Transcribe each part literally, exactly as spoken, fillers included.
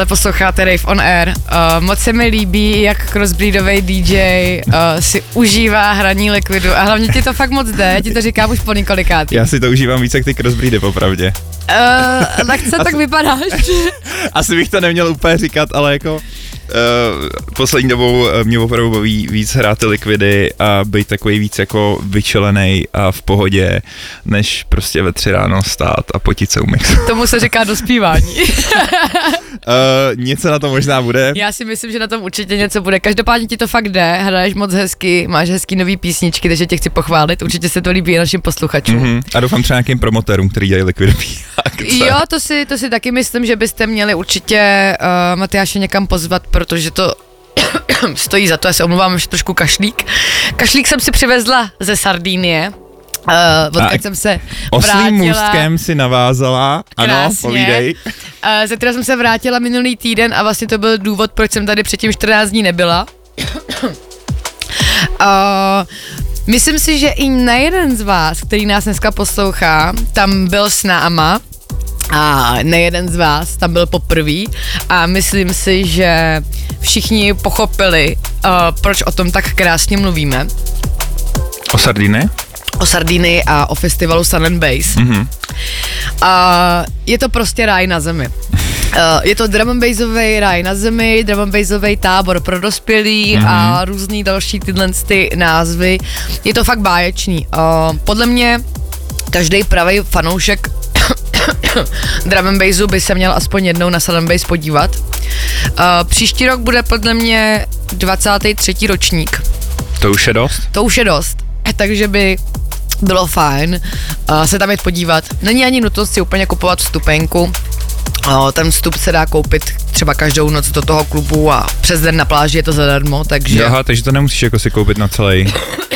Posloucháte Rave on Air. Uh, moc se mi líbí, jak crossbreedovej D J uh, si užívá hraní Liquidu a hlavně ti to fakt moc jde, ti to říkám už po několikátý. Já si to užívám víc jak ty crossbreedy, popravdě. Uh, tak co, tak vypadáš? Asi bych to neměl úplně říkat, ale jako uh, poslední dobou mě opravdu baví víc hrát ty Liquidy a být takový víc jako vyčelenej a v pohodě, než prostě ve tři ráno stát a potit se u mixu. Tomu se říká dospívání. Uh, něco na to možná bude. Já si myslím, že na tom určitě něco bude. Každopádně ti to fakt jde, hraješ moc hezky, máš hezký nový písničky, takže tě chci pochválit. Určitě se to líbí našim posluchačům. Mm-hmm. A doufám třeba nějakým promotérům, který dělají Liquidový akce. Jo, to si, to si taky myslím, že byste měli určitě uh, Matyáše někam pozvat, protože to stojí za to. Já se omluvám, že trošku kašlík. Kašlík jsem si přivezla ze Sardinie. Uh, odkud jsem se vrátila. Oslým můstkem si navázala, krásně. Ano, povídej. Uh, ze kterého jsem se vrátila minulý týden a vlastně to byl důvod, proč jsem tady předtím čtrnáct dní nebyla. uh, myslím si, že i nejeden z vás, který nás dneska poslouchá, tam byl s náma a nejeden z vás tam byl poprvý a myslím si, že všichni pochopili, uh, proč o tom tak krásně mluvíme. O Sardiny? O Sardinii a o festivalu Sun and Bass. Mm-hmm. A je to prostě ráj na zemi. Uh, je to drum and bassový ráj na zemi, drum and bassový tábor pro dospělý mm-hmm. a různý další tyhle ty názvy. Je to fakt báječný. Uh, podle mě každý pravý fanoušek drum and bassu by se měl aspoň jednou na Sun and Bass podívat. Uh, příští rok bude podle mě dvacátý třetí ročník. To už je dost? To už je dost. Takže by bylo fajn uh, se tam jít podívat. Není ani nutnost si úplně kupovat vstupenku. Uh, ten vstup se dá koupit třeba každou noc do toho klubu a přes den na pláži je to zadarmo, takže... Aha, takže to nemusíš jako si koupit na celý.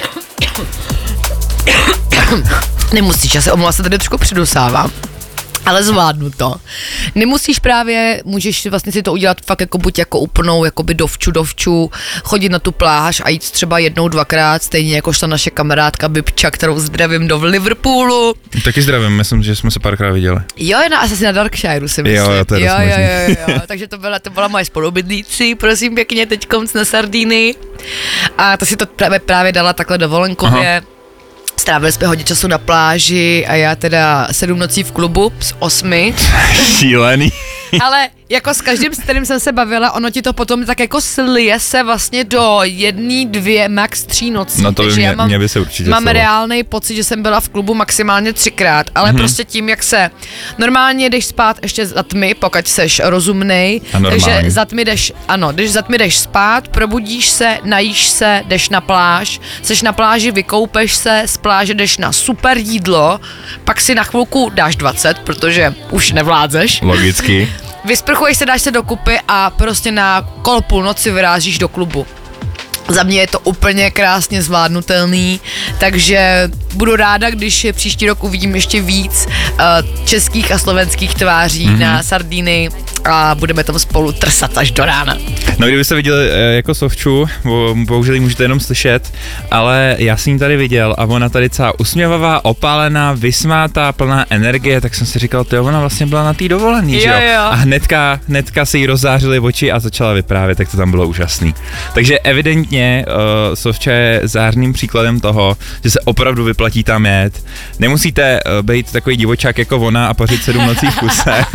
Nemusíš, já se omlouvám, se tady trošku přidusávám. Ale zvládnu to. Nemusíš právě, můžeš vlastně si to udělat fakt jako buď jako úplnou, jakoby dovču, dovču, chodit na tu pláž a jít třeba jednou, dvakrát, stejně jako ta naše kamarádka Bibča, kterou zdravím do Liverpoolu. Taky zdravím, myslím, že jsme se párkrát viděli. Jo, na, asi na Darkshireu si myslím. Jo, jo, to je jo, dost jo, jo, jo, takže to byla, to byla moje spolubydlící, prosím pěkně, teďkom na Sardinii. A to si to právě, právě dala takhle dovolenkově. Aha. Strávili jsme hodně času na pláži a já teda sedm nocí v klubu z osmi. Šílený. Ale jako s každým, s kterým jsem se bavila, ono ti to potom tak jako slije se vlastně do jedný, dvě, max tří nocí. No to by mě, mám, mě by se určitě mám stalo. reálnej pocit, že jsem byla v klubu maximálně třikrát, ale mm-hmm. prostě tím, jak se normálně jdeš spát ještě za tmy, pokud seš rozumnej, takže za tmy jdeš, ano, když za tmy jdeš spát, probudíš se, najíš se, jdeš na pláž, seš na pláži, vykoupeš se, z pláže jdeš na super jídlo, pak si na chvilku dáš dvacet, protože už nevládzeš. Logicky. Vysprchuješ se, dáš se do kupy a prostě na kol půlnoci vyrážíš do klubu. Za mě je to úplně krásně zvládnutelný, takže budu ráda, když příští rok uvidím ještě víc uh, českých a slovenských tváří mm-hmm. na Sardinii a budeme tam spolu trsat až do rána. No kdybyste viděli uh, jako Sovču, bohužel ji můžete jenom slyšet, ale já jsem ji tady viděl a ona tady celá usměvavá, opálená, vysmátá, plná energie, tak jsem si říkal, ty ona vlastně byla na té dovolený, jo, že jo? jo. A hnedka, hnedka se jí rozzářily oči a začala vyprávět, tak to tam bylo úžasný. Takže evidentně Uh, Sovča je zářným příkladem toho, že se opravdu vyplatí tam jet. Nemusíte uh, být takový divočák jako ona a pařit sedm nocí v kuse,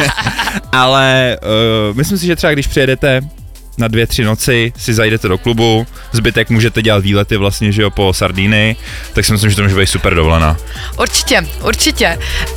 ale uh, myslím si, že třeba když přijedete na dvě, tři noci, si zajdete do klubu, zbytek můžete dělat výlety vlastně, že jo, po Sardinii, tak si myslím, že to může být super dovolená. Určitě, určitě.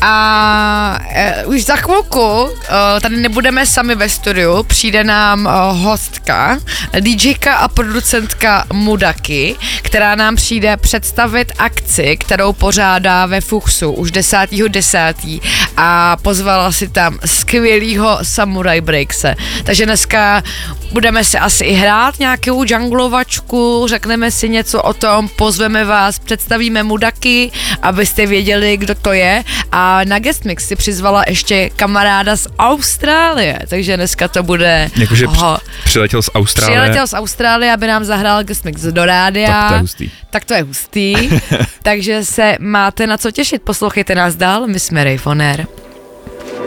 A e, už za chvilku e, tady nebudeme sami ve studiu, přijde nám e, hostka, DJka a producentka Mudaki, která nám přijde představit akci, kterou pořádá ve Fuchsu už desátého desátého a pozvala si tam skvělýho Samurai Breakse. Takže dneska budeme si asi i hrát nějakou junglovačku, řekneme si něco o tom, pozveme vás, představíme Mudaki, abyste věděli, kdo to je, a na guest mix si přizvala ještě kamaráda z Austrálie, takže dneska to bude... Jakože oh, přiletěl z Austrálie. Přiletěl z Austrálie, aby nám zahrál guest mix do rádia. Tak to je hustý. Tak to je hustý, takže se máte na co těšit, poslouchejte nás dál, my jsme Rave on Air.